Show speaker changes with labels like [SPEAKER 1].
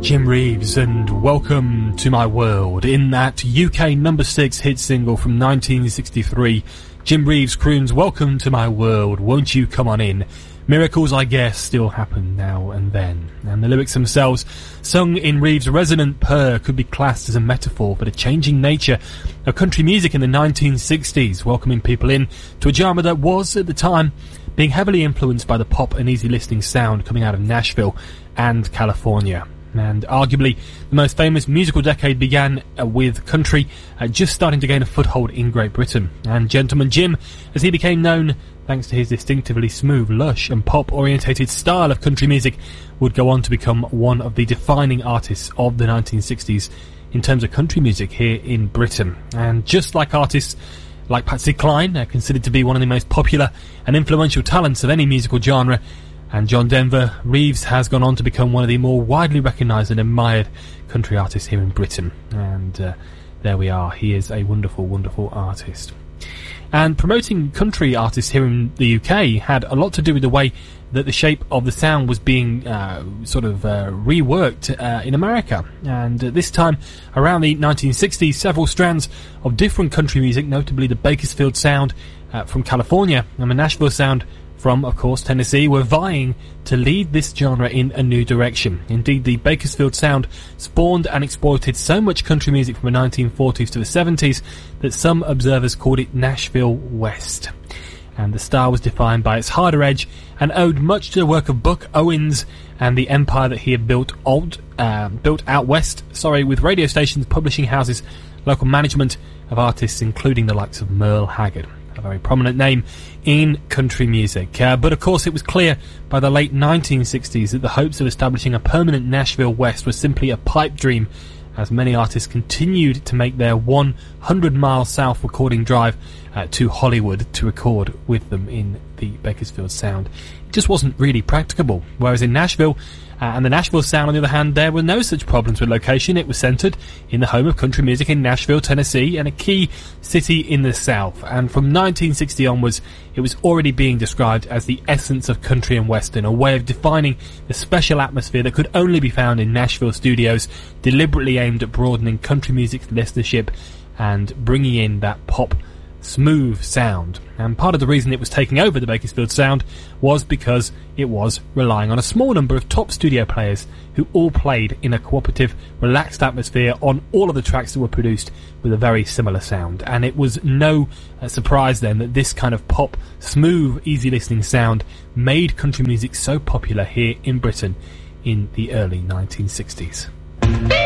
[SPEAKER 1] Jim Reeves, and Welcome to My World. In that UK number 6 hit single from 1963, Jim Reeves croons Welcome to My World, won't you come on in? Miracles, I guess, still happen now and then. And the lyrics themselves, sung in Reeves' resonant purr, could be classed as a metaphor for the changing nature of country music in the 1960s, welcoming people in to a genre that was, at the time, being heavily influenced by the pop and easy listening sound coming out of Nashville and California. And arguably the most famous musical decade began with country just starting to gain a foothold in Great Britain. And Gentleman Jim, as he became known thanks to his distinctively smooth, lush and pop-orientated style of country music, would go on to become one of the defining artists of the 1960s in terms of country music here in Britain. And just like artists like Patsy Cline, considered to be one of the most popular and influential talents of any musical genre, and John Denver, Reeves has gone on to become one of the more widely recognised and admired country artists here in Britain. And there we are. He is a wonderful, wonderful artist. And promoting country artists here in the UK had a lot to do with the way that the shape of the sound was being reworked in America. And at this time, around the 1960s, several strands of different country music, notably the Bakersfield sound from California and the Nashville sound from, of course, Tennessee, were vying to lead this genre in a new direction. Indeed, the Bakersfield sound spawned and exploited so much country music from the 1940s to the 70s that some observers called it Nashville West. And the style was defined by its harder edge and owed much to the work of Buck Owens and the empire that he had built out west, with radio stations, publishing houses, local management of artists, including the likes of Merle Haggard, a very prominent name in country music. But of course it was clear by the late 1960s that the hopes of establishing a permanent Nashville West was simply a pipe dream, as many artists continued to make their 100-mile south recording drive to Hollywood to record with them in the Bakersfield sound. It just wasn't really practicable. Whereas in Nashville, and the Nashville sound, on the other hand, there were no such problems with location. It was centred in the home of country music in Nashville, Tennessee, and a key city in the South. And from 1960 onwards, it was already being described as the essence of country and western, a way of defining the special atmosphere that could only be found in Nashville studios, deliberately aimed at broadening country music's listenership and bringing in that pop smooth sound. And part of the reason it was taking over the Bakersfield sound was because it was relying on a small number of top studio players who all played in a cooperative, relaxed atmosphere on all of the tracks that were produced with a very similar sound. And it was no surprise then that this kind of pop, smooth, easy listening sound made country music so popular here in Britain in the early 1960s.